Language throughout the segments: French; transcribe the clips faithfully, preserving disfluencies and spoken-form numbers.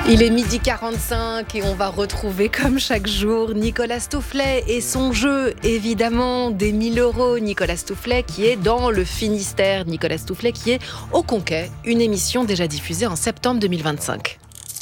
Il est midi quarante-cinq et on va retrouver comme chaque jour Nicolas Stoufflet et son jeu évidemment des mille euros. Nicolas Stoufflet qui est dans le Finistère, Nicolas Stoufflet qui est au Conquet, une émission déjà diffusée en septembre deux mille vingt-cinq.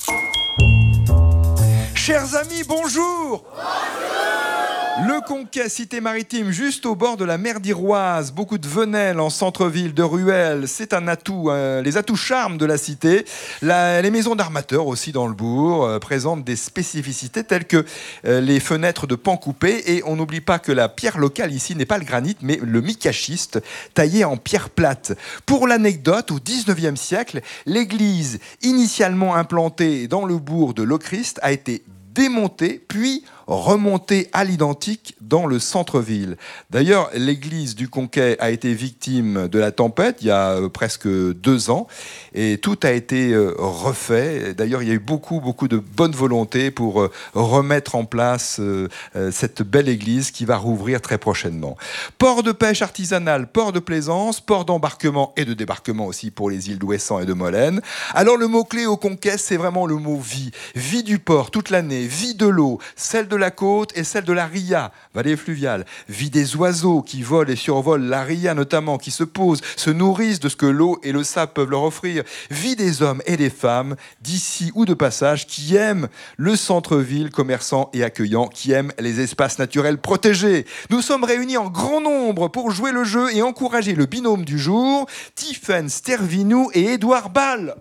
Chers amis, bonjour. Le Conquet, cité maritime, juste au bord de la mer d'Iroise. Beaucoup de venelles en centre-ville, de ruelles. C'est un atout, hein, les atouts charmes de la cité. La, les maisons d'armateurs aussi dans le bourg euh, présentent des spécificités telles que euh, les fenêtres de pans coupés. Et on n'oublie pas que la pierre locale ici n'est pas le granit, mais le micachiste, taillé en pierre plate. Pour l'anecdote, au dix-neuvième siècle, l'église initialement implantée dans le bourg de Lochrist a été démontée, puis remontée à l'identique dans le centre-ville. D'ailleurs, l'église du Conquet a été victime de la tempête il y a euh, presque deux ans et tout a été euh, refait. D'ailleurs, il y a eu beaucoup, beaucoup de bonne volonté pour euh, remettre en place euh, euh, cette belle église qui va rouvrir très prochainement. Port de pêche artisanal, port de plaisance, port d'embarquement et de débarquement aussi pour les îles d'Ouessant et de Molène. Alors, le mot-clé au Conquet, c'est vraiment le mot vie. Vie du port toute l'année, vie de l'eau, celle de la côte et celle de la Ria, vallée fluviale. Vie des oiseaux qui volent et survolent la Ria notamment, qui se posent, se nourrissent de ce que l'eau et le sable peuvent leur offrir. Vie des hommes et des femmes d'ici ou de passage qui aiment le centre-ville commerçant et accueillant, qui aiment les espaces naturels protégés. Nous sommes réunis en grand nombre pour jouer le jeu et encourager le binôme du jour, Tiffaine Stervinou et Édouard Ball.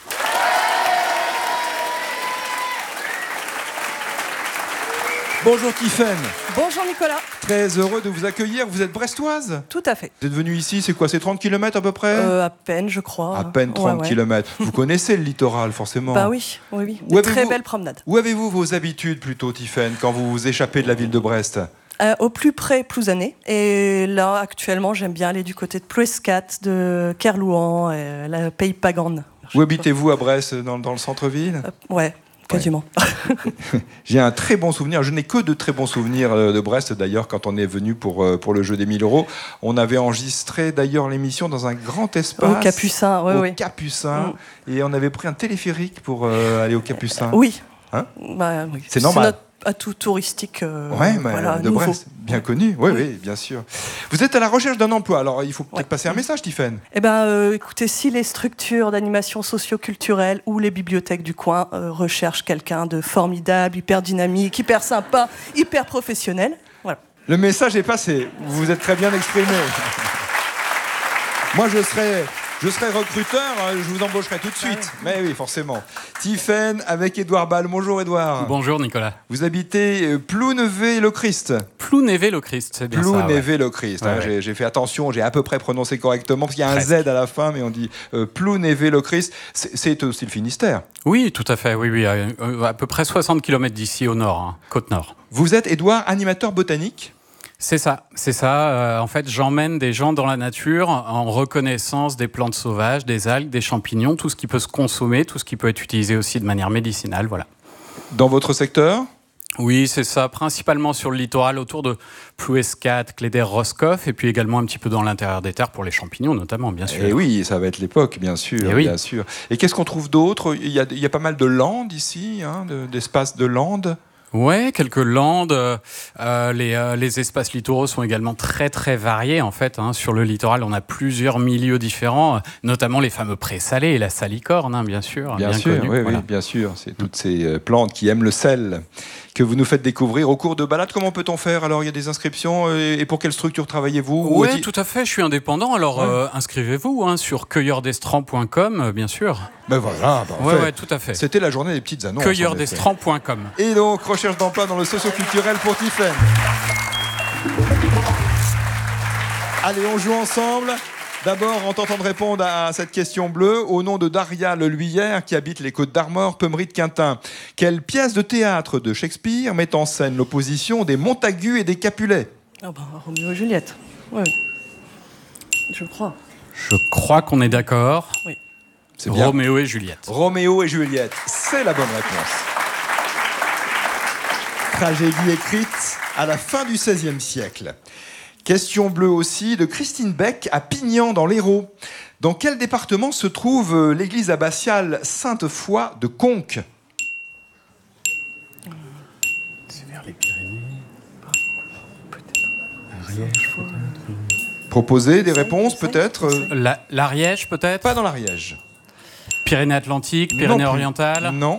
Bonjour Tiffaine. Bonjour Nicolas. Très heureux de vous accueillir. Vous êtes brestoise ? Tout à fait. Vous êtes venu ici, c'est quoi ? C'est trente kilomètres à peu près ? euh, À peine, je crois. À peine trente ouais, ouais. kilomètres. Vous connaissez le littoral, forcément ? Bah oui, oui, oui. Où Très avez-vous... belle promenade. Où avez-vous vos habitudes plutôt, Tiffaine, quand vous vous échappez de la ville de Brest ? euh, Au plus près, Plouzané. Et là, actuellement, j'aime bien aller du côté de Plouescat, de Kerlouan, et la Pays Pagan. Où habitez-vous à Brest, dans, dans le centre-ville ? euh, Ouais. Quasiment. Ouais. J'ai un très bon souvenir. Je n'ai que de très bons souvenirs de Brest, d'ailleurs, quand on est venu pour, pour le jeu des mille euros. On avait enregistré, d'ailleurs, l'émission dans un grand espace. Au Capucin, oui, au oui. Capucin. Mm. Et on avait pris un téléphérique pour euh, aller au Capucin. Oui. Hein ? Bah, oui. C'est normal. C'est notre atout touristique euh, ouais, mais voilà, de nouveau. Brest, bien connu. Oui, oui, oui, bien sûr. Vous êtes à la recherche d'un emploi. Alors, il faut peut-être ouais. passer un message, Tiffaine. Eh ben, euh, écoutez, si les structures d'animation socio-culturelle ou les bibliothèques du coin euh, recherchent quelqu'un de formidable, hyper dynamique, hyper sympa, hyper professionnel, voilà. Le message est passé. Vous êtes très bien exprimé. Moi, je serais... Je serai recruteur, je vous embaucherai tout de suite. Ah oui. Mais oui, forcément. Tiffaine avec Édouard Ball. Bonjour Édouard. Bonjour Nicolas. Vous habitez Plounévé-le-Christ. Plounévé-le-Christ, c'est bien Plounévé ça. Plounévé-le-Christ. Ouais. Hein, ouais. j'ai, j'ai fait attention, j'ai à peu près prononcé correctement, parce qu'il y a un Presque. Z à la fin, mais on dit euh, Plounévé-le-Christ. C'est, c'est aussi le Finistère. Oui, tout à fait. Oui, oui, à, à peu près soixante kilomètres d'ici au nord, hein, côte nord. Vous êtes, Édouard, animateur botanique ? C'est ça, c'est ça. Euh, en fait, j'emmène des gens dans la nature en reconnaissance des plantes sauvages, des algues, des champignons, tout ce qui peut se consommer, tout ce qui peut être utilisé aussi de manière médicinale, voilà. Dans votre secteur ? Oui, c'est ça, principalement sur le littoral, autour de Plouescat, Cléder, Roscoff, et puis également un petit peu dans l'intérieur des terres pour les champignons, notamment, bien sûr. Et oui, ça va être l'époque, bien sûr, et oui. bien sûr. Et qu'est-ce qu'on trouve d'autre ? il y, a, il y a pas mal de landes ici, hein, de, d'espaces de landes. Ouais, quelques landes. Euh, les, euh, les espaces littoraux sont également très très variés en fait. Hein. Sur le littoral, on a plusieurs milieux différents, notamment les fameux présalés et la salicorne, hein, bien sûr. Bien, bien sûr, connu, oui, voilà. oui, bien sûr. C'est toutes ces plantes qui aiment le sel que vous nous faites découvrir au cours de balades. Comment peut-on faire ? Alors, il y a des inscriptions et pour quelle structure travaillez-vous ? Oui, est-il... tout à fait. Je suis indépendant. Alors, ouais. euh, inscrivez-vous hein, sur cueilleur d'estran point com, bien sûr. Ben voilà, ouais, ouais, tout à fait. C'était la journée des petites annonces. cueilleur d'estran point com. Et donc, recherche d'emploi dans le socio-culturel pour Tiffaine. Allez, on joue ensemble. D'abord, en tentant de répondre à cette question bleue, au nom de Daria Leluyère, qui habite les Côtes d'Armor, Pemery de Quintin. Quelle pièce de théâtre de Shakespeare met en scène l'opposition des Montagu et des Capulet ? Ah ben, Roméo et Juliette. Oui, je crois. Je crois qu'on est d'accord. Oui. C'est bien. Roméo et Juliette. Roméo et Juliette, c'est la bonne réponse. Tragédie écrite à la fin du seizième siècle. Question bleue aussi de Christine Beck à Pignan dans l'Hérault. Dans quel département se trouve l'église abbatiale Sainte-Foy de Conques ? Proposer des réponses, peut-être? La- L'Ariège, peut-être? Pas dans l'Ariège. Pyrénées-Atlantiques, Pyrénées-Orientales? Non.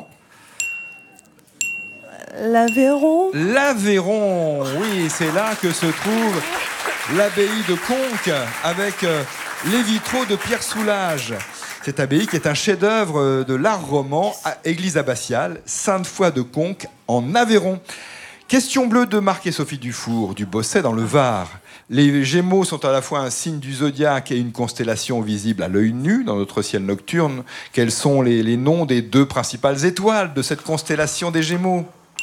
L'Aveyron. L'Aveyron, oui, c'est là que se trouve l'abbaye de Conques avec euh, les vitraux de Pierre Soulages. Cette abbaye qui est un chef-d'œuvre de l'art roman, à église abbatiale, Sainte-Foy de Conques en Aveyron. Question bleue de Marc et Sophie Dufour, du Bosset dans le Var. Les Gémeaux sont à la fois un signe du zodiaque et une constellation visible à l'œil nu dans notre ciel nocturne. Quels sont les, les noms des deux principales étoiles de cette constellation des Gémeaux?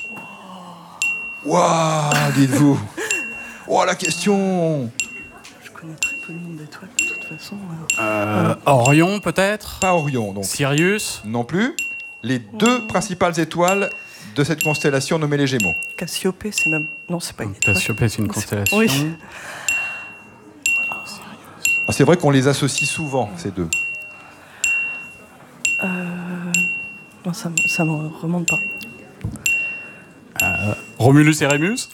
Waouh, dites-vous. Oh, la question. Je connais très peu le nom d'étoiles, de toute façon. Euh, Orion, peut-être? Pas Orion, donc. Sirius? Non plus. Les deux principales étoiles de cette constellation nommée les Gémeaux. Cassiopée, c'est même... Non, c'est pas une étoile. Cassiopée, c'est une constellation. Oui. Ah, c'est vrai qu'on les associe souvent, ces deux. Euh... Non, ça me, ça me remonte pas. Euh, Romulus et Rémus?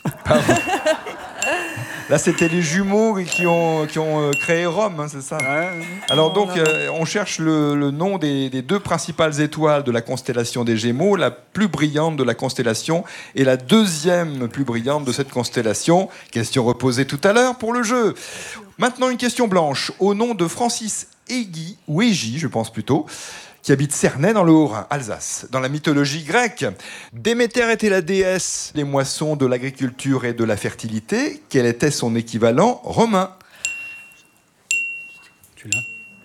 Là, c'était les jumeaux qui ont, qui ont euh, créé Rome, hein, c'est ça? Alors donc, euh, on cherche le, le nom des, des deux principales étoiles de la constellation des Gémeaux, la plus brillante de la constellation et la deuxième plus brillante de cette constellation. Question reposée tout à l'heure pour le jeu. Maintenant, une question blanche au nom de Francis Hégy, ou Hégy, je pense plutôt, qui habite Cernay dans le Haut-Rhin, Alsace. Dans la mythologie grecque, Déméter était la déesse des moissons, de l'agriculture et de la fertilité. Quel était son équivalent romain? Tu l'as?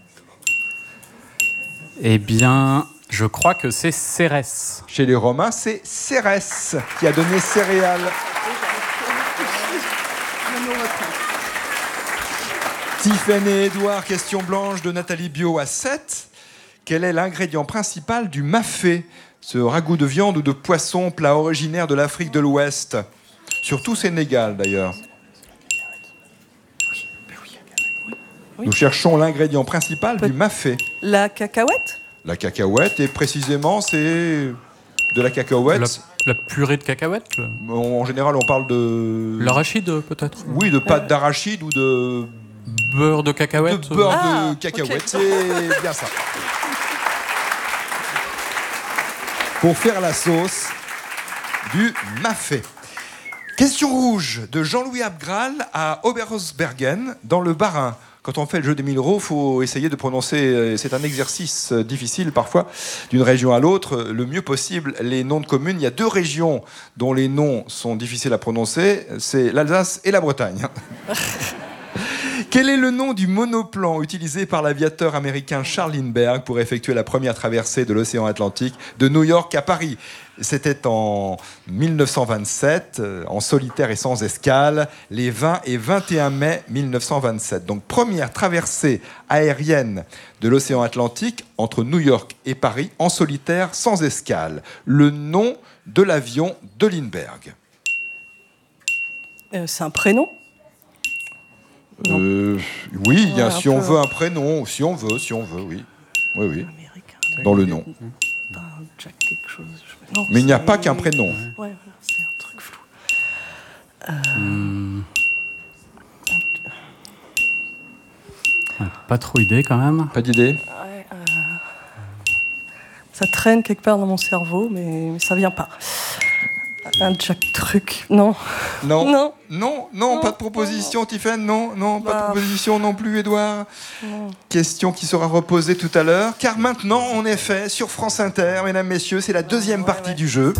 Eh bien, je crois que c'est Cérès. Chez les Romains, c'est Cérès qui a donné céréales. Tiffaine et Édouard, question blanche de Nathalie Bio à sept. Quel est l'ingrédient principal du mafé, ce ragoût de viande ou de poisson, plat originaire de l'Afrique de l'Ouest? Surtout Sénégal, d'ailleurs. Nous cherchons l'ingrédient principal du mafé. La cacahuète? La cacahuète, et précisément, c'est de la cacahuète. La, la purée de cacahuètes? le- En général, on parle de... L'arachide, peut-être? Oui, de pâte d'arachide ou de... Beurre de cacahuètes? de beurre Ah, de cacahuète. ok. C'est bien ça. Pour faire la sauce du mafé. Question rouge de Jean-Louis Abgral à Oberhausbergen, dans le Bas-Rhin. Quand on fait le jeu des mille euros, il faut essayer de prononcer, c'est un exercice difficile parfois, d'une région à l'autre, le mieux possible les noms de communes. Il y a deux régions dont les noms sont difficiles à prononcer, c'est l'Alsace et la Bretagne. Quel est le nom du monoplan utilisé par l'aviateur américain Charles Lindbergh pour effectuer la première traversée de l'océan Atlantique de New York à Paris? C'était en mille neuf cent vingt-sept, en solitaire et sans escale, les vingt et vingt et un mai mille neuf cent vingt-sept. Donc première traversée aérienne de l'océan Atlantique entre New York et Paris en solitaire sans escale. Le nom de l'avion de Lindbergh. Euh, c'est un prénom? Euh, oui, il y a, Ouais, si un on peu. veut un prénom, si on veut, si on veut, oui. Oui, oui, Américain. dans le nom. Pas un Jack quelque chose. je- Non, Mais il n'y a c'est- pas qu'un prénom. Ouais, voilà, c'est un truc flou. Hmm. Ouais, Pas trop idée, quand même. Pas d'idée? Ouais, euh, Ça traîne quelque part dans mon cerveau, mais, mais ça vient pas. Un Jack truc, non. Non. Non. Non, non, Non. pas de proposition, Tiffaine. Non, non, pas de Bah. proposition non plus, Édouard. Non. Question qui sera reposée tout à l'heure. Car maintenant, en effet, sur France Inter, mesdames, messieurs, c'est la deuxième Ouais, partie ouais. du jeu.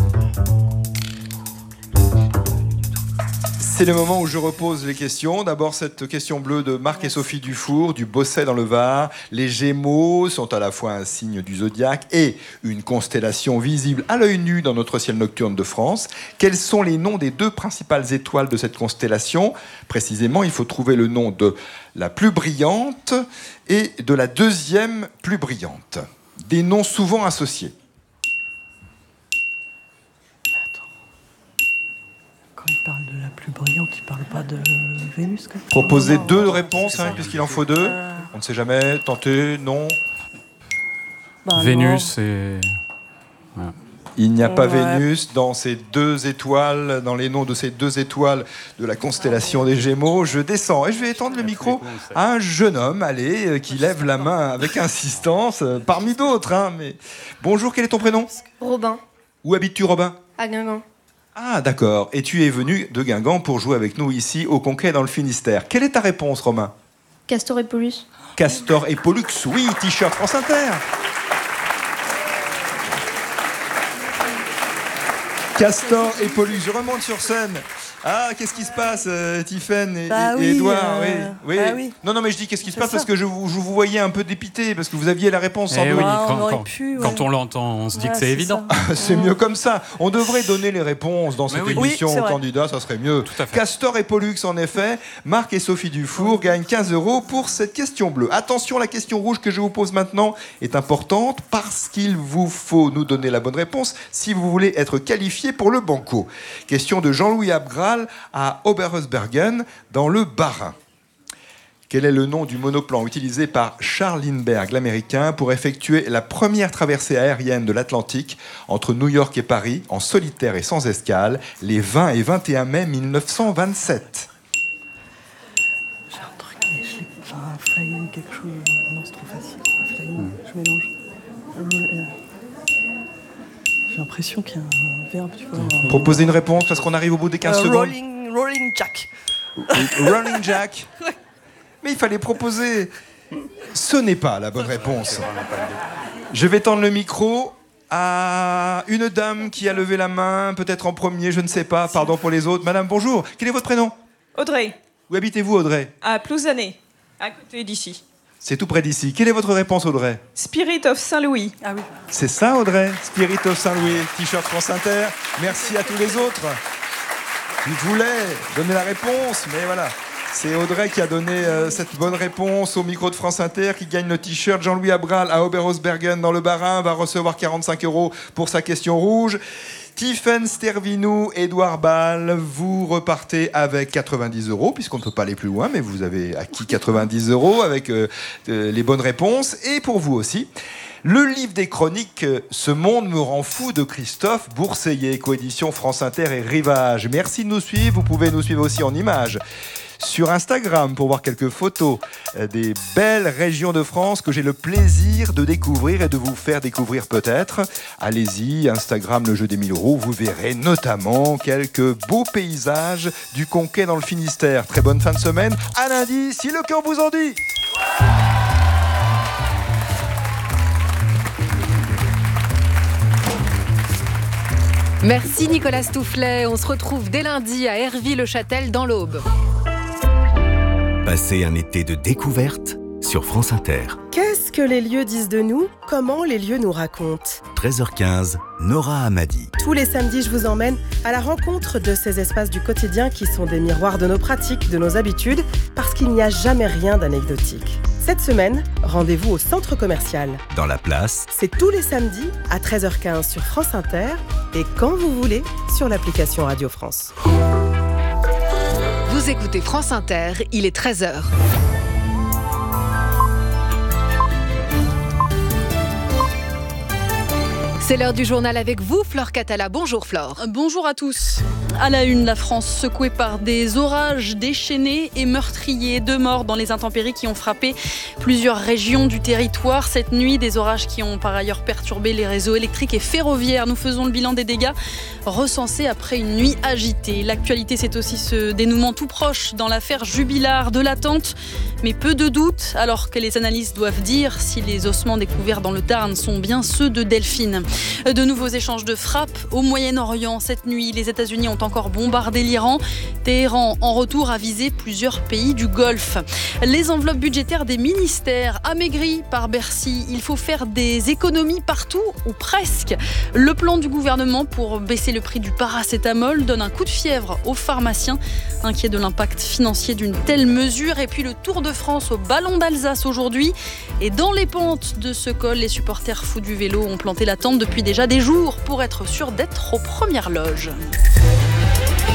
C'est le moment où je repose les questions. D'abord, cette question bleue de Marc et Sophie Dufour, du Bosset dans le Var. Les Gémeaux sont à la fois un signe du zodiaque et une constellation visible à l'œil nu dans notre ciel nocturne de France. Quels sont les noms des deux principales étoiles de cette constellation? Précisément, il faut trouver le nom de la plus brillante et de la deuxième plus brillante. Des noms souvent associés. Quand il parle de la plus brillante, il parle pas de Vénus. Quoi. Proposez Non, deux non, réponses, c'est hein, ça. puisqu'il en faut deux. Euh, On ne sait jamais. Tentez, non. bah, Vénus et... Il n'y a pas Ouais. Vénus dans ces deux étoiles, dans les noms de ces deux étoiles de la constellation des Gémeaux. Je descends et je vais étendre le micro à un jeune homme, allez, euh, qui lève la main avec insistance, euh, parmi d'autres. Hein, mais... Bonjour, quel est ton prénom ? Robin, Où habites-tu, Robin ? à Guingamp. Ah, d'accord. Et tu es venu de Guingamp pour jouer avec nous ici au Conquet dans le Finistère. Quelle est ta réponse, Romain ? Castor et Paulus. Castor et Pollux, oui, t-shirt France Inter. Castor et Pollux, je remonte sur scène. Ah, qu'est-ce qui se passe, euh, Tiffaine et, Bah et- et oui, Édouard euh, oui, oui. bah oui. Non, non, mais je dis qu'est-ce qui se C'est passe ça. parce que je, vous- je vous voyais un peu dépité, parce que vous aviez la réponse sans Eh doute. oui, Ah, on quand, aurait quand- pu, ouais. quand on l'entend, on se dit Ouais, que c'est évident. ça. C'est mieux comme ça. On devrait donner les réponses dans cette oui. émission Oui, c'est aux vrai. candidats, ça serait mieux. à fait. Castor et Pollux, en effet. Marc et Sophie Dufour gagnent quinze euros pour cette question bleue. Attention, la question rouge que je vous pose maintenant est importante parce qu'il vous faut nous donner la bonne réponse si vous voulez être qualifié pour le banco. Question de Jean-Louis Abgral à Oberhausbergen, dans le Bas-Rhin. Quel est le nom du monoplan utilisé par Charles Lindbergh, l'Américain, pour effectuer la première traversée aérienne de l'Atlantique entre New York et Paris, en solitaire et sans escale, les vingt et vingt et un mai mille neuf cent vingt-sept? J'ai un truc, mais je l'ai. Enfin, flying, quelque chose. Non, c'est trop facile. Flying, je mélange. Euh, J'ai l'impression qu'il y a un verbe, tu vois. un- Proposez une réponse parce qu'on arrive au bout des quinze Euh, secondes. rolling, rolling Jack. Rolling Jack. Mais il fallait proposer. Ce n'est pas la bonne réponse. Je vais tendre le micro à une dame qui a levé la main, peut-être en premier, je ne sais pas. Pardon pour les autres. Madame, bonjour. Quel est votre prénom ? Audrey, Où habitez-vous, Audrey ? à Plouzané, à côté d'ici. C'est tout près d'ici. Quelle est votre réponse, Audrey ? Spirit of Saint-Louis. Ah oui. C'est ça, Audrey. Spirit of Saint-Louis, t-shirt France Inter. Merci à tous les autres. Ils voulaient donner la réponse, mais voilà. C'est Audrey qui a donné euh, cette bonne réponse au micro de France Inter, qui gagne le t-shirt. Jean-Louis Abgral à Oberhausbergen dans le Bas-Rhin va recevoir quarante-cinq euros pour sa question rouge. Tiffaine Stervinou, Édouard Ball, vous repartez avec quatre-vingt-dix euros, puisqu'on ne peut pas aller plus loin, mais vous avez acquis quatre-vingt-dix euros avec euh, euh, les bonnes réponses. Et pour vous aussi, le livre des chroniques euh, Ce monde me rend fou de Christophe Bourseillet, coédition France Inter et Rivage. Merci de nous suivre. Vous pouvez nous suivre aussi en images sur Instagram pour voir quelques photos euh, des belles régions de France que j'ai le plaisir de découvrir et de vous faire découvrir peut-être. Allez-y, Instagram, le jeu des mille euros, vous verrez notamment quelques beaux paysages du Conquet dans le Finistère. Très bonne fin de semaine. À lundi, si le cœur vous en dit. Merci Nicolas Stoufflet. On se retrouve dès lundi à Hervy-le-Châtel dans l'Aube. Passez un été de découverte sur France Inter. Qu'est-ce que les lieux disent de nous ? Comment les lieux nous racontent ? treize heures quinze, Nora Hamadi. Tous les samedis, je vous emmène à la rencontre de ces espaces du quotidien qui sont des miroirs de nos pratiques, de nos habitudes, parce qu'il n'y a jamais rien d'anecdotique. Cette semaine, rendez-vous au centre commercial. Dans la place, C'est tous les samedis à treize heures quinze sur France Inter et quand vous voulez sur l'application Radio France. Vous écoutez France Inter, il est treize heures. C'est l'heure du journal avec vous, Flore Catala. Bonjour Flore. Bonjour à tous. À la une, la France secouée par des orages déchaînés et meurtriers. Deux morts dans les intempéries qui ont frappé plusieurs régions du territoire. Cette nuit, des orages qui ont par ailleurs perturbé les réseaux électriques et ferroviaires. Nous faisons le bilan des dégâts recensés après une nuit agitée. L'actualité, c'est aussi ce dénouement tout proche dans l'affaire Jubilard, de l'attente, mais peu de doute, alors que les analystes doivent dire si les ossements découverts dans le Tarn sont bien ceux de Delphine. De nouveaux échanges de frappes au Moyen-Orient. Cette nuit, les États-Unis ont encore bombardé l'Iran. Téhéran, en retour, a visé plusieurs pays du Golfe. Les enveloppes budgétaires des ministères amaigries par Bercy. Il faut faire des économies partout, ou presque. Le plan du gouvernement pour baisser le prix du paracétamol donne un coup de fièvre aux pharmaciens, inquiets de l'impact financier d'une telle mesure. Et puis le Tour de France au Ballon d'Alsace aujourd'hui. Et dans les pentes de ce col, les supporters fous du vélo ont planté la tente depuis déjà des jours pour être sûrs d'être aux premières loges. France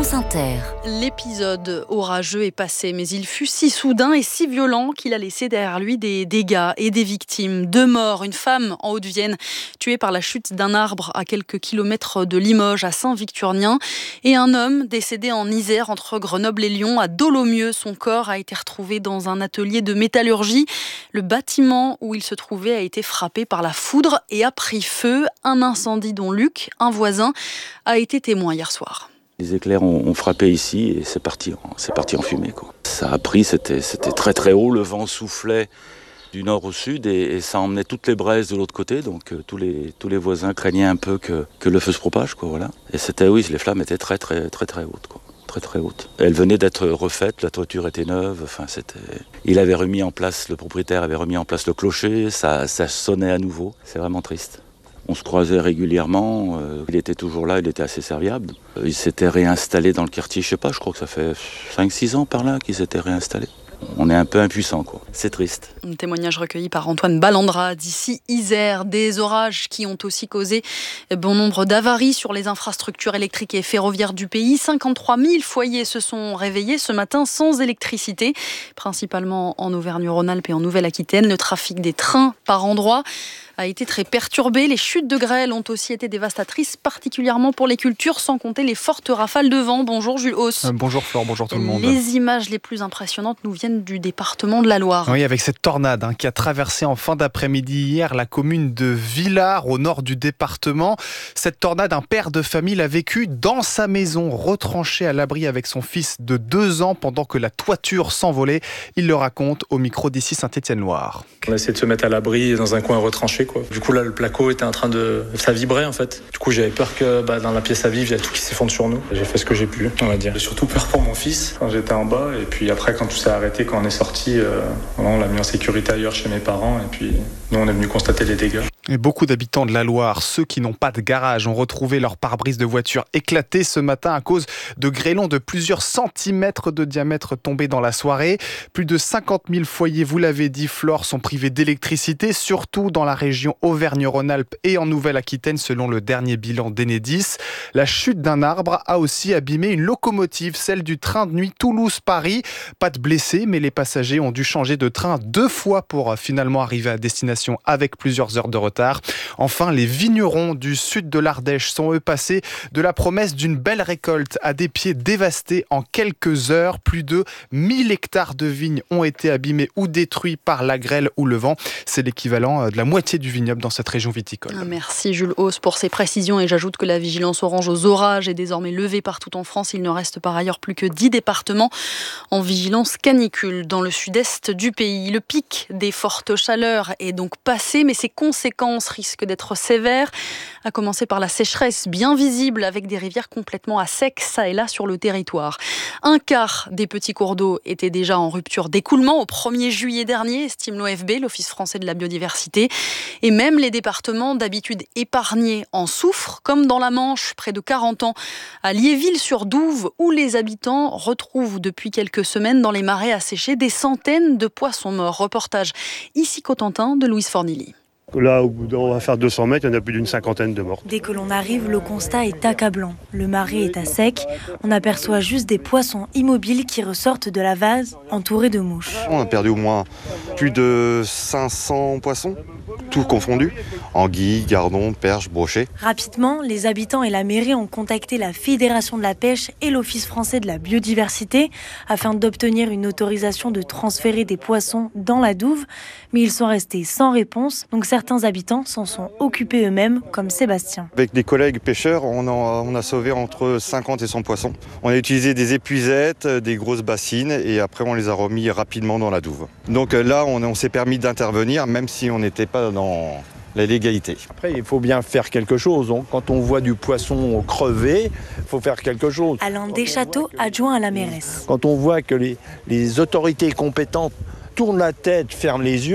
France Inter. L'épisode orageux est passé, mais il fut si soudain et si violent qu'il a laissé derrière lui des dégâts et des victimes. Deux morts, une femme en Haute-Vienne tuée par la chute d'un arbre à quelques kilomètres de Limoges, à Saint-Victurnien, et un homme décédé en Isère entre Grenoble et Lyon, à Dolomieu. Son corps a été retrouvé dans un atelier de métallurgie. Le bâtiment où il se trouvait a été frappé par la foudre et a pris feu. Un incendie dont Luc, un voisin, a été témoin hier soir. Les éclairs ont, ont frappé ici et c'est parti, c'est parti en fumée, quoi. Ça a pris, c'était, c'était très très haut, le vent soufflait du nord au sud et, et ça emmenait toutes les braises de l'autre côté, donc euh, tous, les, tous les voisins craignaient un peu que, que le feu se propage, quoi, voilà. Et c'était, oui, les flammes étaient très très très très hautes, quoi. Très très hautes. Elle venait d'être refaite, la toiture était neuve, enfin c'était... Il avait remis en place, le propriétaire avait remis en place le clocher, ça, ça sonnait à nouveau, c'est vraiment triste. On se croisait régulièrement, euh, il était toujours là, il était assez serviable. Euh, il s'était réinstallé dans le quartier, je sais pas, je crois que ça fait cinq six ans par là qu'il s'était réinstallé. On est un peu impuissant, quoi. C'est triste. Un témoignage recueilli par Antoine Ballandra d'ici Isère. Des orages qui ont aussi causé bon nombre d'avaries sur les infrastructures électriques et ferroviaires du pays. cinquante-trois mille foyers se sont réveillés ce matin sans électricité, principalement en Auvergne-Rhône-Alpes et en Nouvelle-Aquitaine. Le trafic des trains par endroits a été très perturbé. Les chutes de grêle ont aussi été dévastatrices, particulièrement pour les cultures, sans compter les fortes rafales de vent. Bonjour Jules Hauss. Euh, bonjour Flore, bonjour tout le monde. Les images les plus impressionnantes nous viennent du département de la Loire. Oui, avec cette tornade hein, qui a traversé en fin d'après-midi hier la commune de Villars, au nord du département. Cette tornade, un père de famille l'a vécu dans sa maison, retranché à l'abri avec son fils de deux ans pendant que la toiture s'envolait. Il le raconte au micro d'ici Saint-Étienne-Loire. On a essayé de se mettre à l'abri dans un coin retranché, quoi. Du coup là le placo était en train de... ça vibrait en fait. Du coup j'avais peur que bah, dans la pièce à vivre il y a tout qui s'effondre sur nous. J'ai fait ce que j'ai pu, on va dire. J'ai surtout peur pour mon fils quand j'étais en bas et puis après quand tout s'est arrêté, quand on est sorti, euh, on l'a mis en sécurité ailleurs chez mes parents et puis nous on est venu constater les dégâts. Et beaucoup d'habitants de la Loire, ceux qui n'ont pas de garage, ont retrouvé leur pare-brise de voiture éclaté ce matin à cause de grêlons de plusieurs centimètres de diamètre tombés dans la soirée. Plus de cinquante mille foyers, vous l'avez dit, Flore, sont privés d'électricité, surtout dans la région Auvergne-Rhône-Alpes et en Nouvelle-Aquitaine, selon le dernier bilan d'Enedis. La chute d'un arbre a aussi abîmé une locomotive, celle du train de nuit Toulouse-Paris. Pas de blessés, mais les passagers ont dû changer de train deux fois pour finalement arriver à destination avec plusieurs heures de retard. Enfin, les vignerons du sud de l'Ardèche sont eux passés de la promesse d'une belle récolte à des pieds dévastés en quelques heures. Plus de mille hectares de vignes ont été abîmés ou détruits par la grêle ou le vent. C'est l'équivalent de la moitié du vignoble dans cette région viticole. Merci Jules Hauss pour ces précisions et j'ajoute que la vigilance orange aux orages est désormais levée partout en France. Il ne reste par ailleurs plus que dix départements en vigilance canicule dans le sud-est du pays. Le pic des fortes chaleurs est donc passé, mais ses conséquences risquent d'être sévères, à commencer par la sécheresse bien visible avec des rivières complètement à sec, ça et là sur le territoire. Un quart des petits cours d'eau étaient déjà en rupture d'écoulement au premier juillet dernier, estime l'O F B, l'Office français de la biodiversité. Et même les départements d'habitude épargnés en souffrent, comme dans la Manche, près de quarante ans, à Liéville-sur-Douve, où les habitants retrouvent depuis quelques semaines dans les marais asséchés des centaines de poissons morts. Reportage ici Cotentin de Louise Fornilly. Là, on va faire deux cents mètres, il y en a plus d'une cinquantaine de morts. Dès que l'on arrive, le constat est accablant. Le marais est à sec. On aperçoit juste des poissons immobiles qui ressortent de la vase, entourés de mouches. On a perdu au moins plus de cinq cents poissons, tout confondu. Anguilles, gardons, perches, brochets. Rapidement, les habitants et la mairie ont contacté la Fédération de la pêche et l'Office français de la biodiversité afin d'obtenir une autorisation de transférer des poissons dans la douve. Mais ils sont restés sans réponse. Donc certains habitants s'en sont occupés eux-mêmes, comme Sébastien. Avec des collègues pêcheurs, on a, on a sauvé entre cinquante et cent poissons. On a utilisé des épuisettes, des grosses bassines et après on les a remis rapidement dans la douve. Donc là, on, on s'est permis d'intervenir même si on n'était pas dans la légalité. Après, il faut bien faire quelque chose. Quand on voit du poisson crever, il faut faire quelque chose. Alain Deschâteaux, adjoint à la mairesse. Quand on voit que les, les autorités compétentes tournent la tête, ferment les yeux,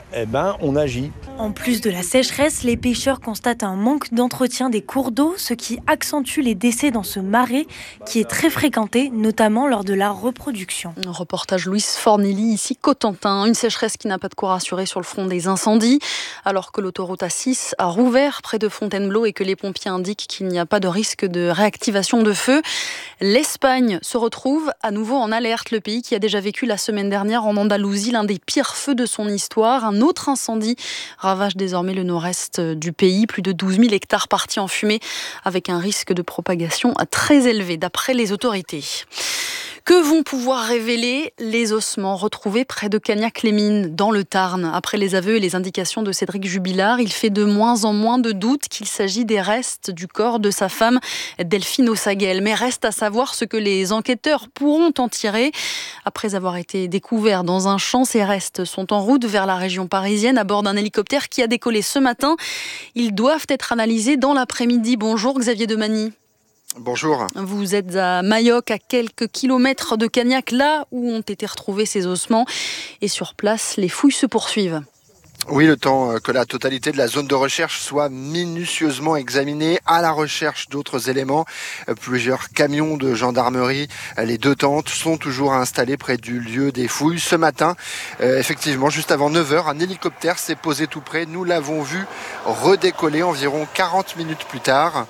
eh ben, on agit. En plus de la sécheresse, les pêcheurs constatent un manque d'entretien des cours d'eau, ce qui accentue les décès dans ce marais qui est très fréquenté, notamment lors de la reproduction. Un reportage Louise Fornilly, ici Cotentin. Une sécheresse qui n'a pas de quoi rassurer sur le front des incendies, alors que l'autoroute A six a rouvert près de Fontainebleau et que les pompiers indiquent qu'il n'y a pas de risque de réactivation de feu. L'Espagne se retrouve à nouveau en alerte. Le pays qui a déjà vécu la semaine dernière en Andalousie l'un des pires feux de son histoire. Un autre incendie ravage désormais le nord-est du pays. Plus de douze mille hectares partis en fumée avec un risque de propagation très élevé d'après les autorités. Que vont pouvoir révéler les ossements retrouvés près de Cagnac-les-Mines, dans le Tarn? Après les aveux et les indications de Cédric Jubilard, il fait de moins en moins de doutes qu'il s'agit des restes du corps de sa femme Delphine Ossaguel. Mais reste à savoir ce que les enquêteurs pourront en tirer. Après avoir été découverts dans un champ, ces restes sont en route vers la région parisienne à bord d'un hélicoptère qui a décollé ce matin. Ils doivent être analysés dans l'après-midi. Bonjour Xavier Demagny. Bonjour. Vous êtes à Mayoc, à quelques kilomètres de Cagnac, là où ont été retrouvés ces ossements. Et sur place, les fouilles se poursuivent. Oui, le temps que la totalité de la zone de recherche soit minutieusement examinée à la recherche d'autres éléments. Plusieurs camions de gendarmerie, les deux tentes sont toujours installées près du lieu des fouilles. Ce matin, euh, effectivement, juste avant neuf heures, un hélicoptère s'est posé tout près. Nous l'avons vu redécoller environ quarante minutes plus tard,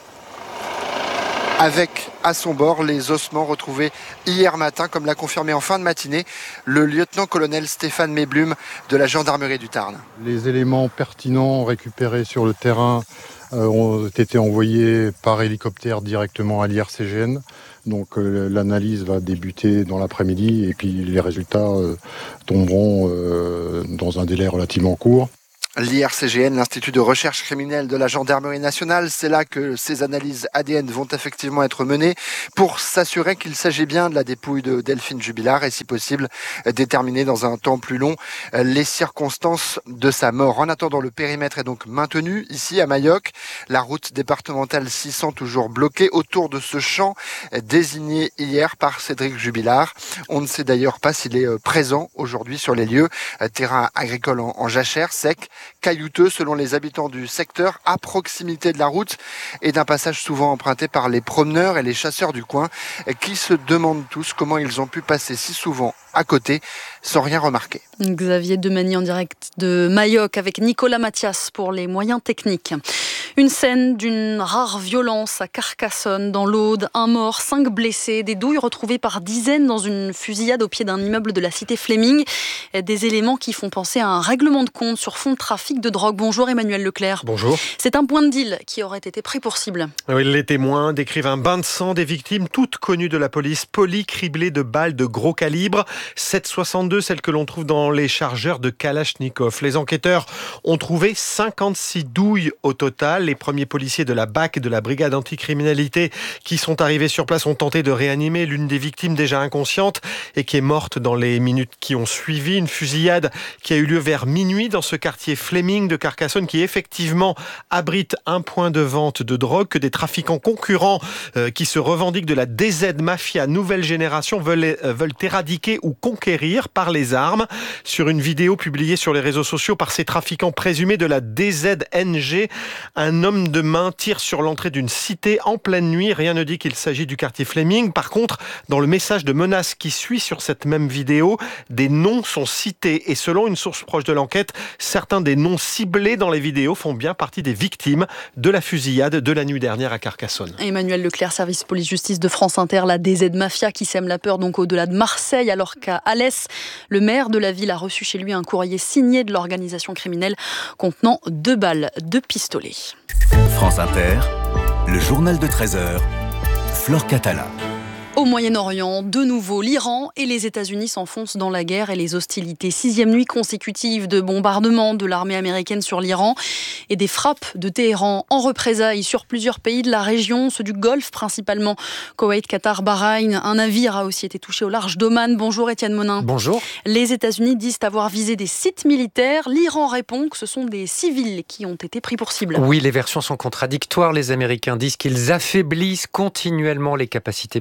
avec à son bord les ossements retrouvés hier matin, comme l'a confirmé en fin de matinée le lieutenant-colonel Stéphane Méblum de la gendarmerie du Tarn. Les éléments pertinents récupérés sur le terrain euh, ont été envoyés par hélicoptère directement à l'I R C G N. Donc euh, l'analyse va débuter dans l'après-midi et puis les résultats euh, tomberont euh, dans un délai relativement court. L'I R C G N, l'Institut de recherche criminelle de la gendarmerie nationale, c'est là que ces analyses A D N vont effectivement être menées pour s'assurer qu'il s'agit bien de la dépouille de Delphine Jubilard et si possible déterminer dans un temps plus long les circonstances de sa mort. En attendant, le périmètre est donc maintenu ici à Mayoc. La route départementale six cents toujours bloquée autour de ce champ désigné hier par Cédric Jubilard. On ne sait d'ailleurs pas s'il est présent aujourd'hui sur les lieux. Terrain agricole en, en jachère, sec, caillouteux selon les habitants du secteur, à proximité de la route et d'un passage souvent emprunté par les promeneurs et les chasseurs du coin qui se demandent tous comment ils ont pu passer si souvent à côté sans rien remarquer. Xavier Demagny en direct de Mayoc avec Nicolas Mathias pour les moyens techniques. Une scène d'une rare violence à Carcassonne, dans l'Aude. Un mort, cinq blessés, des douilles retrouvées par dizaines dans une fusillade au pied d'un immeuble de la cité Fleming. Des éléments qui font penser à un règlement de compte sur fond de trafic de drogue. Bonjour Emmanuel Leclerc. Bonjour. C'est un point de deal qui aurait été pris pour cible. Oui, les témoins décrivent un bain de sang des victimes, toutes connues de la police, polies criblées de balles de gros calibre. sept soixante-deux, celles que l'on trouve dans les chargeurs de Kalachnikov. Les enquêteurs ont trouvé cinquante-six douilles au total. Les premiers policiers de la B A C, de la brigade anticriminalité, qui sont arrivés sur place ont tenté de réanimer l'une des victimes déjà inconsciente et qui est morte dans les minutes qui ont suivi. Une fusillade qui a eu lieu vers minuit dans ce quartier Fleming de Carcassonne qui effectivement abrite un point de vente de drogue que des trafiquants concurrents euh, qui se revendiquent de la D Z Mafia nouvelle génération veulent, euh, veulent éradiquer ou conquérir par les armes. Sur une vidéo publiée sur les réseaux sociaux par ces trafiquants présumés de la D Z N G, un homme de main tire sur l'entrée d'une cité en pleine nuit. Rien ne dit qu'il s'agit du quartier Fleming. Par contre, dans le message de menace qui suit sur cette même vidéo, des noms sont cités et selon une source proche de l'enquête, certains des noms ciblés dans les vidéos font bien partie des victimes de la fusillade de la nuit dernière à Carcassonne. Emmanuel Leclerc, service police-justice de France Inter, la D Z Mafia qui sème la peur donc au-delà de Marseille, alors qu'à Alès, le maire de la ville a reçu chez lui un courrier signé de l'organisation criminelle contenant deux balles de pistolet. France Inter, le journal de treize heures, Flore Catala. Au Moyen-Orient, de nouveau, l'Iran et les États-Unis s'enfoncent dans la guerre et les hostilités. Sixième nuit consécutive de bombardements de l'armée américaine sur l'Iran et des frappes de Téhéran en représailles sur plusieurs pays de la région, ceux du Golfe principalement, Koweït, Qatar, Bahreïn. Un navire a aussi été touché au large d'Oman. Bonjour Étienne Monin. Bonjour. Les États-Unis disent avoir visé des sites militaires. L'Iran répond que ce sont des civils qui ont été pris pour cible. Oui, les versions sont contradictoires. Les Américains disent qu'ils affaiblissent continuellement les capacités militaires des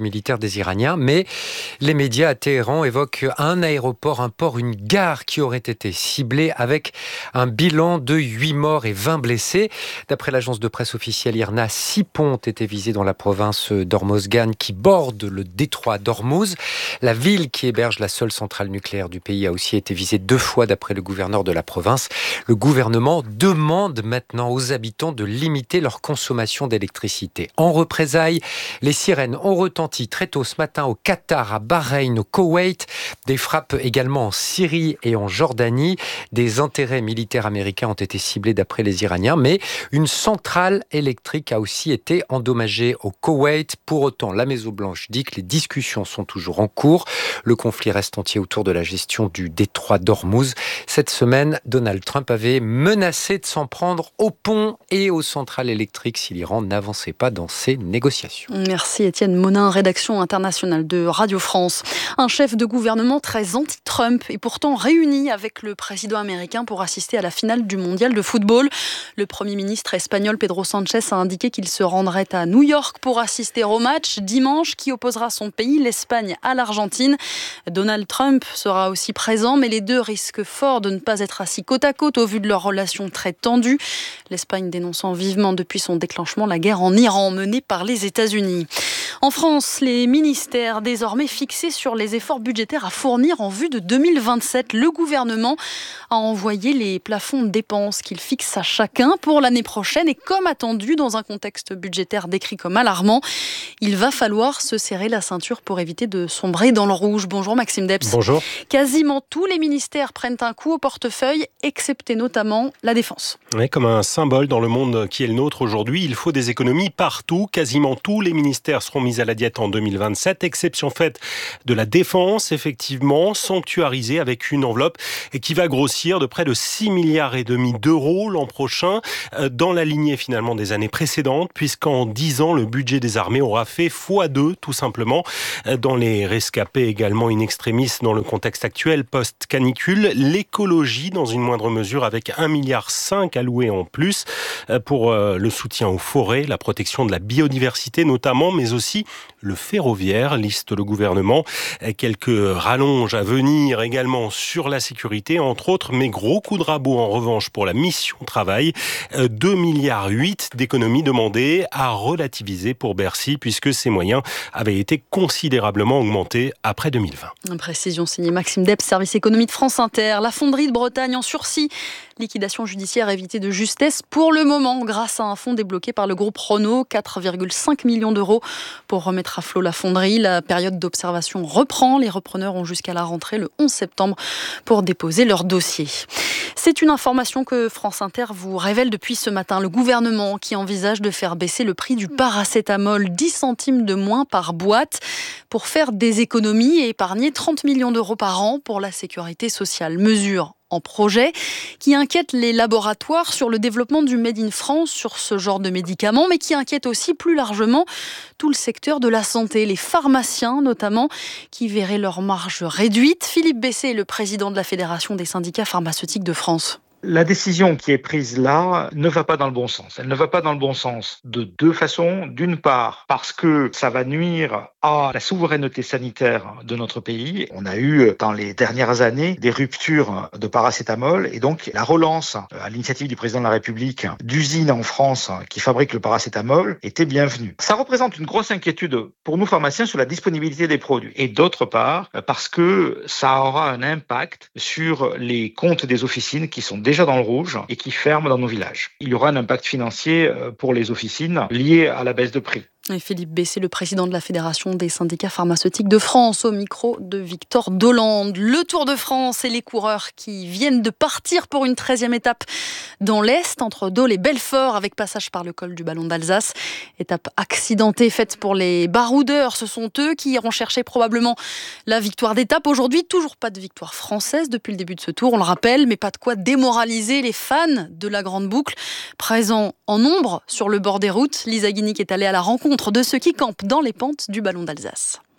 des Iraniens, mais les médias à Téhéran évoquent un aéroport, un port, une gare qui aurait été ciblée avec un bilan de huit morts et vingt blessés. D'après l'agence de presse officielle I R N A, six ponts ont été visés dans la province d'Hormozgan qui borde le détroit d'Ormuz. La ville qui héberge la seule centrale nucléaire du pays a aussi été visée deux fois d'après le gouverneur de la province. Le gouvernement demande maintenant aux habitants de limiter leur consommation d'électricité. En représailles, les sirènes ont retenti très tôt ce matin au Qatar, à Bahreïn, au Koweït. Des frappes également en Syrie et en Jordanie. Des intérêts militaires américains ont été ciblés d'après les Iraniens, mais une centrale électrique a aussi été endommagée au Koweït. Pour autant, la Maison-Blanche dit que les discussions sont toujours en cours. Le conflit reste entier autour de la gestion du détroit d'Ormuz. Cette semaine, Donald Trump avait menacé de s'en prendre aux ponts et aux centrales électriques si l'Iran n'avançait pas dans ses négociations. Merci Étienne Monin, rédaction internationale de Radio France. Un chef de gouvernement très anti-Trump et pourtant réuni avec le président américain pour assister à la finale du mondial de football. Le Premier ministre espagnol Pedro Sánchez a indiqué qu'il se rendrait à New York pour assister au match dimanche qui opposera son pays, l'Espagne, à l'Argentine. Donald Trump sera aussi présent, mais les deux risquent fort de ne pas être assis côte à côte au vu de leur relation très tendue. L'Espagne dénonçant vivement depuis son déclenchement la guerre en Iran menée par les États-Unis. En France, les ministères désormais fixés sur les efforts budgétaires à fournir en vue de deux mille vingt-sept. Le gouvernement a envoyé les plafonds de dépenses qu'il fixe à chacun pour l'année prochaine et comme attendu dans un contexte budgétaire décrit comme alarmant, il va falloir se serrer la ceinture pour éviter de sombrer dans le rouge. Bonjour Maxime Debs. Bonjour. Quasiment tous les ministères prennent un coup au portefeuille, excepté notamment la Défense. Oui, comme un symbole dans le monde qui est le nôtre aujourd'hui, il faut des économies partout. Quasiment tous les ministères seront mis à la diète en deux mille vingt-sept, exception faite de la Défense, effectivement, sanctuarisée avec une enveloppe qui va grossir de près de six milliards et demi d'euros l'an prochain, dans la lignée finalement des années précédentes, puisqu'en dix ans, le budget des armées aura fait fois deux, tout simplement. Dans les rescapés également in extremis dans le contexte actuel post-canicule, l'écologie dans une moindre mesure avec un virgule cinq milliard alloué en plus pour le soutien aux forêts, la protection de la biodiversité notamment, mais aussi le ferroviaire, liste le gouvernement. Quelques rallonges à venir également sur la sécurité, entre autres, mais gros coup de rabot en revanche pour la mission travail. deux virgule huit milliards d'économies demandées à relativiser pour Bercy, puisque ces moyens avaient été considérablement augmentés après deux mille vingt. Une précision signée Maxime Debs, service économie de France Inter. La fonderie de Bretagne en sursis. Liquidation judiciaire évitée de justesse pour le moment grâce à un fonds débloqué par le groupe Renault, quatre virgule cinq millions d'euros pour remettre à flot la fonderie. La période d'observation reprend. Les repreneurs ont jusqu'à la rentrée le onze septembre pour déposer leur dossier. C'est une information que France Inter vous révèle depuis ce matin. Le gouvernement qui envisage de faire baisser le prix du paracétamol, dix centimes de moins par boîte, pour faire des économies et épargner trente millions d'euros par an pour la sécurité sociale. Mesure en projet qui inquiète les laboratoires sur le développement du Made in France sur ce genre de médicaments, mais qui inquiète aussi plus largement tout le secteur de la santé, les pharmaciens notamment, qui verraient leurs marges réduites. Philippe Bessé est le président de la Fédération des syndicats pharmaceutiques de France. La décision qui est prise là ne va pas dans le bon sens. Elle ne va pas dans le bon sens de deux façons. D'une part, parce que ça va nuire à la souveraineté sanitaire de notre pays. On a eu dans les dernières années des ruptures de paracétamol et donc la relance à l'initiative du président de la République d'usines en France qui fabriquent le paracétamol était bienvenue. Ça représente une grosse inquiétude pour nous pharmaciens sur la disponibilité des produits. Et d'autre part, parce que ça aura un impact sur les comptes des officines qui sont déjà dans le rouge et qui ferment dans nos villages. Il y aura un impact financier pour les officines lié à la baisse de prix. Et Philippe Bessé, le président de la Fédération des syndicats pharmaceutiques de France, au micro de Victor Dolande. Le Tour de France et les coureurs qui viennent de partir pour une treizième étape dans l'Est, entre Dole et Belfort, avec passage par le col du Ballon d'Alsace. Étape accidentée faite pour les baroudeurs. Ce sont eux qui iront chercher probablement la victoire d'étape. Aujourd'hui, toujours pas de victoire française depuis le début de ce tour, on le rappelle, mais pas de quoi démoraliser les fans de la Grande Boucle. Présents en nombre sur le bord des routes, Lisa Guinic est allée à la rencontre de ceux qui campent dans les pentes du Ballon d'Alsace.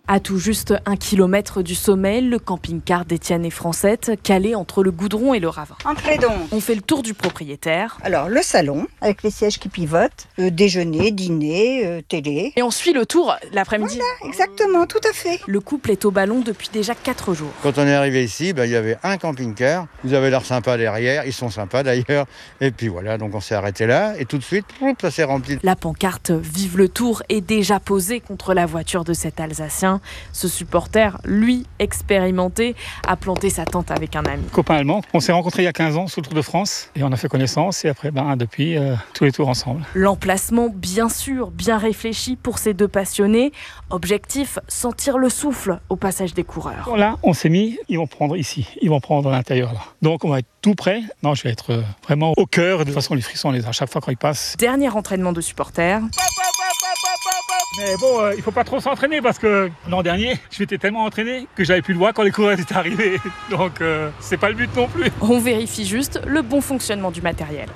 À tout juste un kilomètre du sommet, le camping-car d'Étienne et Francette, calé entre le goudron et le ravin. Entrez donc. On fait le tour du propriétaire. Alors, le salon, avec les sièges qui pivotent, euh, déjeuner, dîner, euh, télé. Et on suit le tour l'après-midi. Voilà, exactement, tout à fait. Le couple est au ballon depuis déjà quatre jours. Quand on est arrivé ici, ben, il y avait un camping-car. Vous avez l'air sympa derrière, ils sont sympas d'ailleurs. Et puis voilà, donc on s'est arrêté là et tout de suite, ça s'est rempli. La pancarte « Vive le Tour » est déjà posée contre la voiture de cet Alsacien. Ce supporter, lui, expérimenté, a planté sa tente avec un ami. Copain allemand, on s'est rencontrés il y a quinze ans sous le Tour de France et on a fait connaissance et après, ben, depuis, euh, tous les tours ensemble. L'emplacement, bien sûr, bien réfléchi pour ces deux passionnés. Objectif, sentir le souffle au passage des coureurs. Là, on s'est mis, ils vont prendre ici, ils vont prendre à l'intérieur là. Donc on va être tout près. Non, je vais être euh, vraiment au cœur. De toute façon, les frissons, on les a à chaque fois quand ils passent. Dernier entraînement de supporters. Mais bon, euh, il faut pas trop s'entraîner parce que l'an dernier, je m'étais tellement entraîné que j'avais plus le voir quand les coureurs étaient arrivés. Donc, euh, c'est pas le but non plus. On vérifie juste le bon fonctionnement du matériel.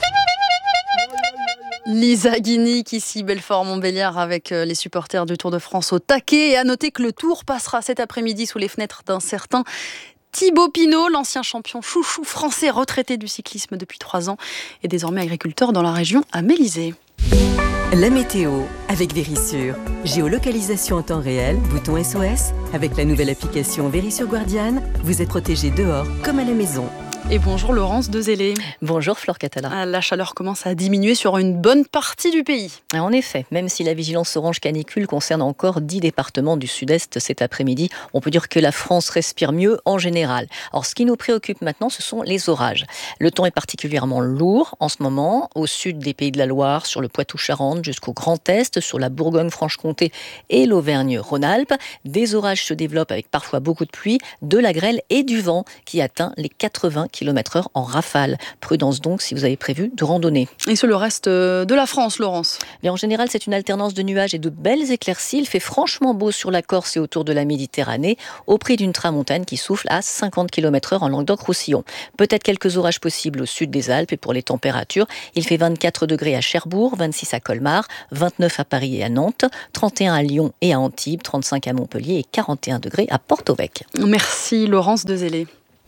Lisa Guinic, ici Belfort-Montbéliard avec les supporters du Tour de France au taquet. Et à noter que le Tour passera cet après-midi sous les fenêtres d'un certain Thibaut Pinot, l'ancien champion chouchou français retraité du cyclisme depuis trois ans et désormais agriculteur dans la région à Mélisée. La météo avec Vérissure. Géolocalisation en temps réel, bouton S O S. Avec la nouvelle application Vérissure Guardiane, vous êtes protégé dehors comme à la maison. Et bonjour Laurence Dezellé. Bonjour Flore Catala. La chaleur commence à diminuer sur une bonne partie du pays. En effet, même si la vigilance orange canicule concerne encore dix départements du sud-est cet après-midi, on peut dire que la France respire mieux en général. Alors ce qui nous préoccupe maintenant, ce sont les orages. Le temps est particulièrement lourd en ce moment, au sud des Pays de la Loire, sur le Poitou-Charentes jusqu'au Grand Est, sur la Bourgogne-Franche-Comté et l'Auvergne-Rhône-Alpes. Des orages se développent avec parfois beaucoup de pluie, de la grêle et du vent qui atteint les quatre-vingts kilomètres heure en rafale. Prudence donc si vous avez prévu de randonner. Et sur le reste de la France, Laurence ? Mais en général, c'est une alternance de nuages et de belles éclaircies. Il fait franchement beau sur la Corse et autour de la Méditerranée, au prix d'une tramontane qui souffle à cinquante kilomètres heure en Languedoc-Roussillon. Peut-être quelques orages possibles au sud des Alpes. Et pour les températures, il fait vingt-quatre degrés à Cherbourg, vingt-six à Colmar, vingt-neuf à Paris et à Nantes, trente et un à Lyon et à Antibes, trente-cinq à Montpellier et quarante et un degrés à Porto-Vecchio. Merci Laurence Dezellé.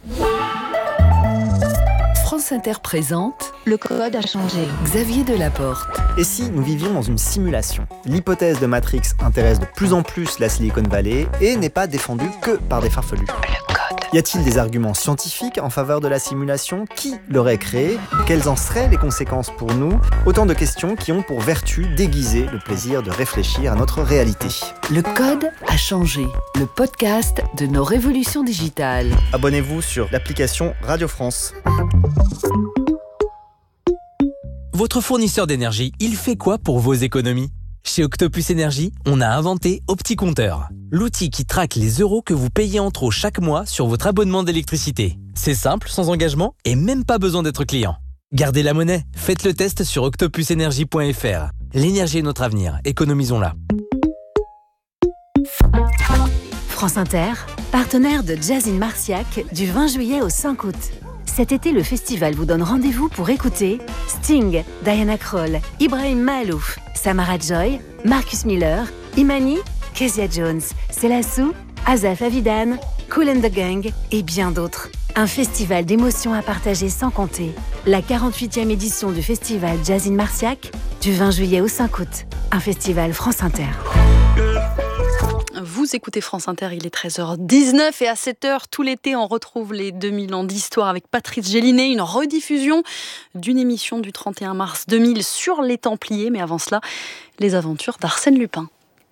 France Inter présente Le Code a changé. Xavier Delaporte. Et si nous vivions dans une simulation ? L'hypothèse de Matrix intéresse de plus en plus la Silicon Valley et n'est pas défendue que par des farfelus. Le code. Y a-t-il des arguments scientifiques en faveur de la simulation ? Qui l'aurait créée ? Quelles en seraient les conséquences pour nous ? Autant de questions qui ont pour vertu d'aiguiser le plaisir de réfléchir à notre réalité. Le Code a changé. Le podcast de nos révolutions digitales. Abonnez-vous sur l'application Radio France. Votre fournisseur d'énergie, il fait quoi pour vos économies ? Chez Octopus Énergie, on a inventé OptiCompteur, l'outil qui traque les euros que vous payez en trop chaque mois sur votre abonnement d'électricité. C'est simple, sans engagement et même pas besoin d'être client. Gardez la monnaie, faites le test sur octopus énergie point f r. L'énergie est notre avenir, économisons-la. France Inter, partenaire de Jazz in Marciac du vingt juillet au cinq août. Cet été, le festival vous donne rendez-vous pour écouter Sting, Diana Krall, Ibrahim Mahalouf, Samara Joy, Marcus Miller, Imani, Kezia Jones, Selassou, Azaf Avidan, Kool and the Gang et bien d'autres. Un festival d'émotions à partager sans compter. La quarante-huitième édition du festival Jazz in Marciac du vingt juillet au cinq août. Un festival France Inter. Vous écoutez France Inter, il est treize heures dix-neuf et à cette heure, tout l'été, on retrouve les deux mille ans d'histoire avec Patrice Gélinet, une rediffusion d'une émission du trente et un mars deux mille sur les Templiers. Mais avant cela, les aventures d'Arsène Lupin.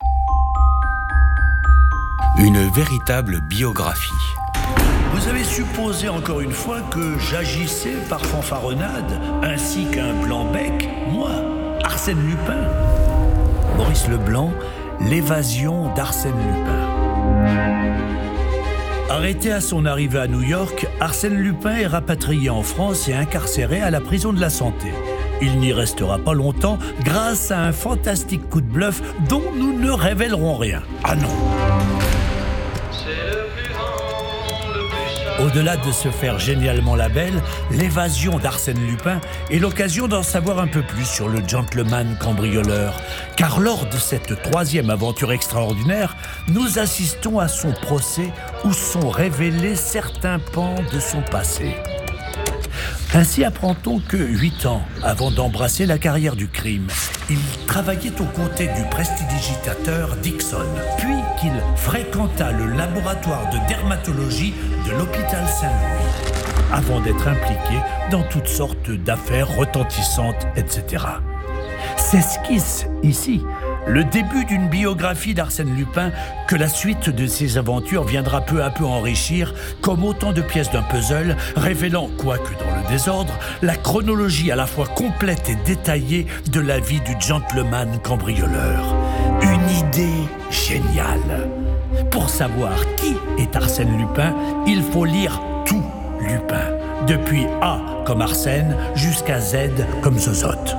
Une véritable biographie. Vous avez supposé encore une fois que j'agissais par fanfaronnade, ainsi qu'un blanc-bec, moi, Arsène Lupin. Maurice Leblanc, l'évasion d'Arsène Lupin. Arrêté à son arrivée à New York, Arsène Lupin est rapatrié en France et incarcéré à la prison de la Santé. Il n'y restera pas longtemps grâce à un fantastique coup de bluff dont nous ne révélerons rien. Ah non! C'est le plus grand, le plus Au-delà de se faire génialement la belle, l'évasion d'Arsène Lupin est l'occasion d'en savoir un peu plus sur le gentleman cambrioleur. Car lors de cette troisième aventure extraordinaire, nous assistons à son procès où sont révélés certains pans de son passé. Ainsi apprend-on que, huit ans avant d'embrasser la carrière du crime, il travaillait aux côtés du prestidigitateur Dixon, puis qu'il fréquenta le laboratoire de dermatologie de l'hôpital Saint-Louis, avant d'être impliqué dans toutes sortes d'affaires retentissantes, et cetera. S'esquisse ici le début d'une biographie d'Arsène Lupin que la suite de ses aventures viendra peu à peu enrichir comme autant de pièces d'un puzzle, révélant, quoique dans le désordre, la chronologie à la fois complète et détaillée de la vie du gentleman cambrioleur. Une idée géniale. Pour savoir qui est Arsène Lupin, il faut lire tout Lupin, depuis A comme Arsène jusqu'à Z comme Zozote.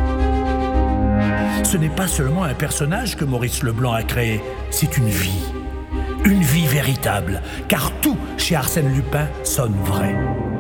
Ce n'est pas seulement un personnage que Maurice Leblanc a créé, c'est une vie. Une vie véritable, car tout chez Arsène Lupin sonne vrai.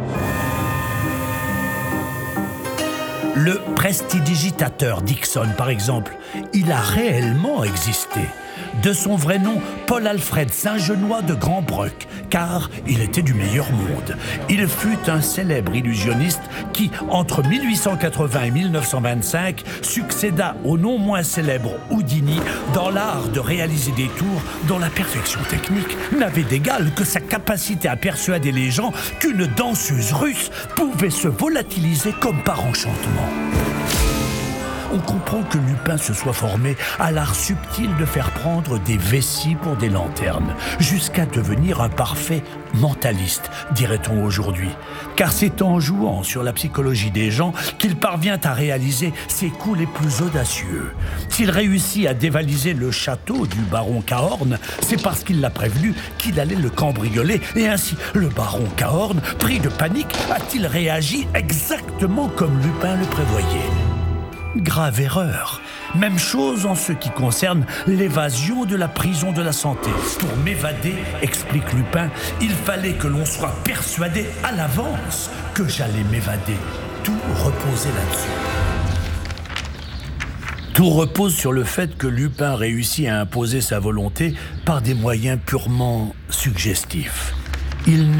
Le prestidigitateur Dixon, par exemple, il a réellement existé. De son vrai nom, Paul-Alfred Saint-Genois de Grand-Breuck, car il était du meilleur monde. Il fut un célèbre illusionniste qui, entre mille huit cent quatre-vingts et mille neuf cent vingt-cinq, succéda au non moins célèbre Houdini dans l'art de réaliser des tours dont la perfection technique n'avait d'égal que sa capacité à persuader les gens qu'une danseuse russe pouvait se volatiliser comme par enchantement. On comprend que Lupin se soit formé à l'art subtil de faire prendre des vessies pour des lanternes, jusqu'à devenir un parfait mentaliste, dirait-on aujourd'hui. Car c'est en jouant sur la psychologie des gens qu'il parvient à réaliser ses coups les plus audacieux. S'il réussit à dévaliser le château du baron Cahorn, c'est parce qu'il l'a prévenu qu'il allait le cambrioler, et ainsi le baron Cahorn, pris de panique, a-t-il réagi exactement comme Lupin le prévoyait. Grave erreur. Même chose en ce qui concerne l'évasion de la prison de la Santé. Pour m'évader, explique Lupin, il fallait que l'on soit persuadé à l'avance que j'allais m'évader. Tout reposait là-dessus. Tout repose sur le fait que Lupin réussit à imposer sa volonté par des moyens purement suggestifs. Il